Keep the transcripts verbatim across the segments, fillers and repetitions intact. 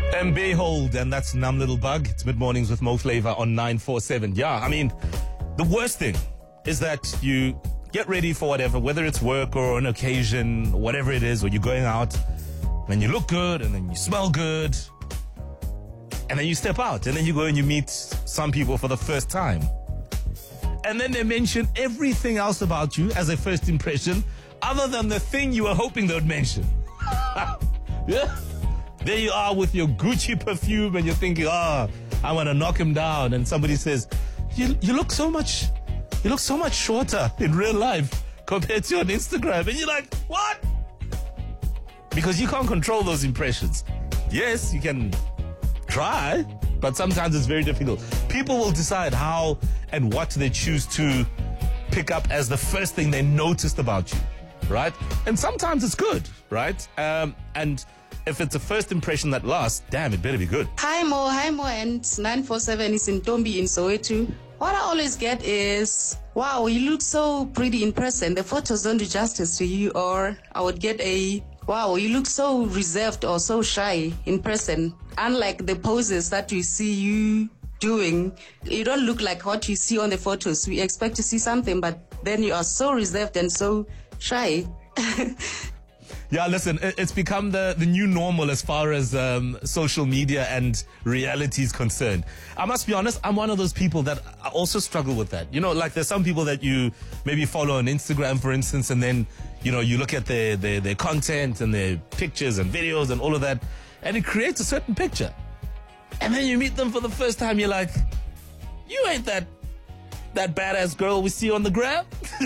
And behold, and that's Numb Little Bug. It's Mid-Mornings with Mo Flavor on nine four seven. Yeah, I mean, the worst thing is that you get ready for whatever, whether it's work or an occasion, whatever it is, or you're going out, and you look good, and then you smell good, and then you step out, and then you go and you meet some people for the first time. And then they mention everything else about you as a first impression, other than the thing you were hoping they would mention. Yeah. There you are with your Gucci perfume and you're thinking, oh, I want to knock him down. And somebody says, you, you look so much, you look so much shorter in real life compared to on Instagram. And you're like, what? Because you can't control those impressions. Yes, you can try, but sometimes it's very difficult. People will decide how and what they choose to pick up as the first thing they noticed about you, right? And sometimes it's good, right? Um, and if it's a first impression that lasts, damn, it better be good. Hi Mo, hi Mo, and nine four seven is in Tombi in Soweto. What I always get is, wow, you look so pretty in person. The photos don't do justice to you. Or I would get a, wow, you look so reserved or so shy in person. Unlike the poses that we see you doing, you don't look like what you see on the photos. We expect to see something, but then you are so reserved and so shy. Yeah, listen, it's become the, the new normal as far as um, social media and reality is concerned. I must be honest, I'm one of those people that I also struggle with that. You know, like there's some people that you maybe follow on Instagram, for instance, and then, you know, you look at their, their, their content and their pictures and videos and all of that, and it creates a certain picture. And then you meet them for the first time, you're like, you ain't that, that badass girl we see on the gram.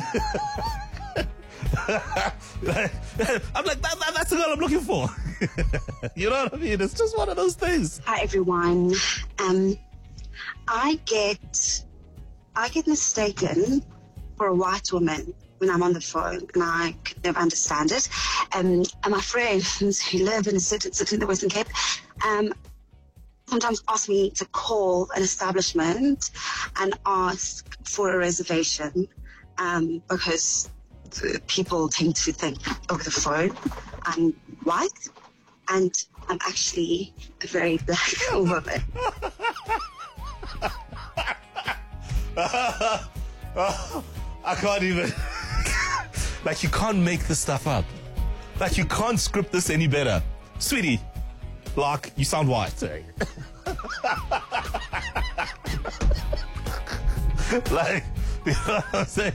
I'm like, that, that, that's the girl I'm looking for. You know what I mean? It's just one of those things. Hi everyone. Um, I get, I get mistaken for a white woman when I'm on the phone, and I could never understand it. Um, and my friends who live in a certain city in the Western Cape, um, sometimes ask me to call an establishment and ask for a reservation, um, because people tend to think over the phone I'm white and I'm actually a very black woman. I can't even. Like, you can't make this stuff up. Like, you can't script this any better. Sweetie, Lark, you sound white. Sorry. Like, you know what I'm saying?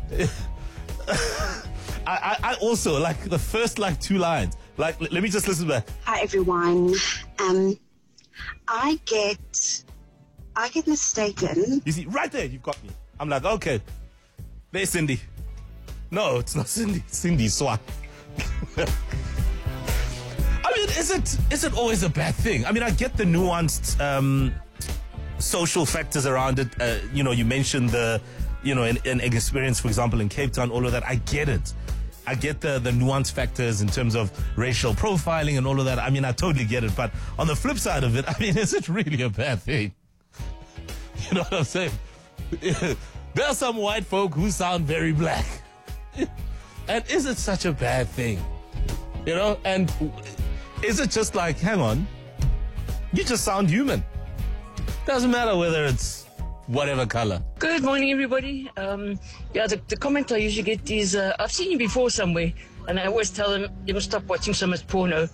I, I, I also, like, the first, like, two lines. Like, l- let me just listen back. Hi, everyone. Um, I get, I get mistaken. You see, right there, you've got me. I'm like, okay, there's Cindy. No, it's not Cindy. Cindy's Swat. I mean, is it is it always a bad thing? I mean, I get the nuanced um, social factors around it. Uh, you know, you mentioned the... you know, an, an experience, for example, in Cape Town, all of that. I get it. I get the, the nuance factors in terms of racial profiling and all of that. I mean, I totally get it. But on the flip side of it, I mean, is it really a bad thing? You know what I'm saying? There are some white folk who sound very black. And is it such a bad thing? You know, and is it just like, hang on, you just sound human. Doesn't matter whether it's whatever color. Good morning, everybody. Um, yeah, the, the comment I usually get is, uh, I've seen you before somewhere, and I always tell them, you must stop watching so much porno.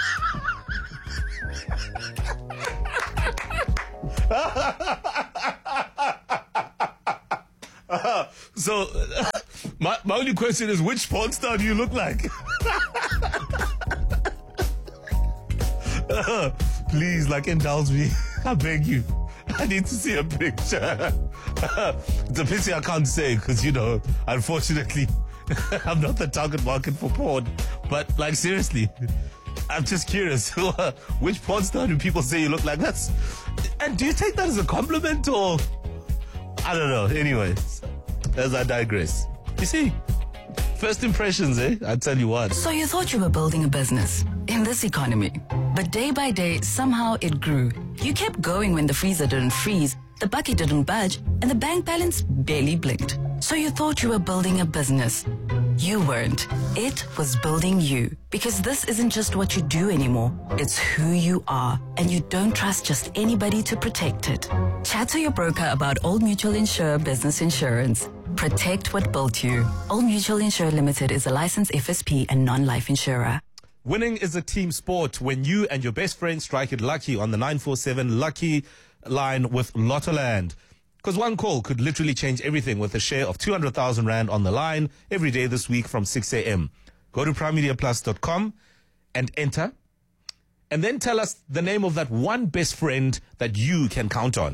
uh, so, uh, my, my only question is, which porn star do you look like? uh, please, like, indulge me. I beg you. I need to see a picture. It's a picture I can't say because, you know, unfortunately, I'm not the target market for porn. But, like, seriously, I'm just curious. Which porn star do people say you look like? That's, and do you take that as a compliment or... I don't know. Anyway, as I digress. You see, first impressions, eh? I tell you what. So you thought you were building a business in this economy. But day by day, somehow it grew. You kept going when the freezer didn't freeze, the bucket didn't budge, and the bank balance barely blinked. So you thought you were building a business. You weren't. It was building you. Because this isn't just what you do anymore. It's who you are. And you don't trust just anybody to protect it. Chat to your broker about Old Mutual Insure Business Insurance. Protect what built you. Old Mutual Insure Limited is a licensed F S P and non-life insurer. Winning is a team sport when you and your best friend strike it lucky on the nine four seven Lucky line with Lottoland. Because one call could literally change everything with a share of two hundred thousand Rand on the line every day this week from six a.m. Go to prime media plus dot com and enter. And then tell us the name of that one best friend that you can count on.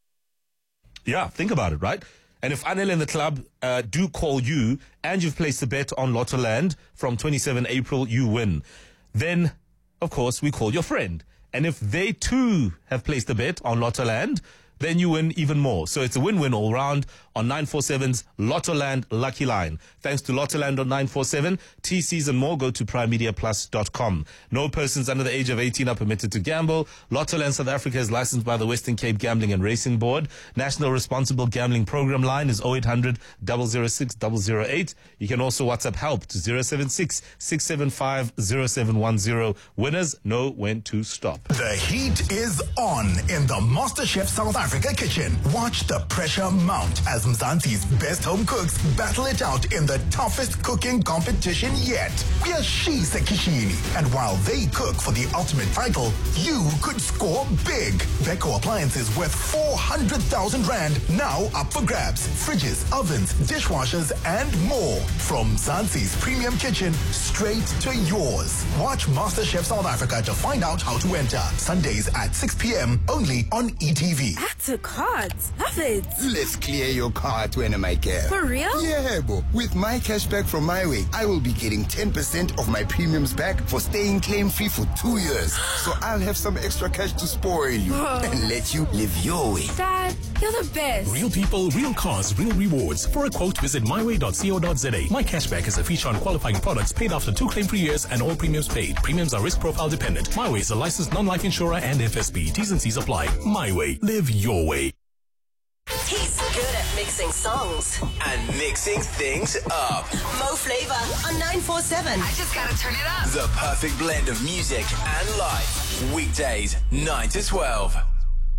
Yeah, think about it, right? And if Anel and the club uh, do call you and you've placed a bet on Lottoland from twenty-seventh April, you win. Then, of course, we call your friend. And if they too have placed a bet on Lottoland, then you win even more. So it's a win-win all round on nine four seven's Lottoland Lucky Line. Thanks to Lottoland on nine four seven, T Cs and more, go to prime media plus dot com. No persons under the age of eighteen are permitted to gamble. Lottoland South Africa is licensed by the Western Cape Gambling and Racing Board. National Responsible Gambling Program line is oh eight hundred, zero zero six, zero zero eight. You can also WhatsApp help to zero seven six, six seven five, zero seven one zero. Winners know when to stop. The heat is on in the MasterChef South Africa Africa kitchen. Watch the pressure mount as Mzansi's best home cooks battle it out in the toughest cooking competition yet. We are She's Kishini, and while they cook for the ultimate title, you could score big. Beko appliances worth four hundred thousand Rand now up for grabs. Fridges, ovens, dishwashers, and more. From Mzansi's premium kitchen straight to yours. Watch MasterChef South Africa to find out how to enter. Sundays at six p.m. only on E T V. Add to cards. Love it. Let's clear your card when am I care. For real? Yeah, bo. With my cashback from MyWay, I will be getting ten percent of my premiums back for staying claim-free for two years. So I'll have some extra cash to spoil you Whoa. and let you live your way. Dad, you're the best. Real people, real cars, real rewards. For a quote, visit my way dot co dot za. My cashback is a feature on qualifying products paid after two claim-free years and all premiums paid. Premiums are risk profile dependent. MyWay is a licensed non-life insurer and F S B. T's and C's apply. MyWay. Live your way. He's good at mixing songs and mixing things up. Mo Flava on nine four seven. I just gotta turn it up. The perfect blend of music and life. Weekdays, nine to twelve.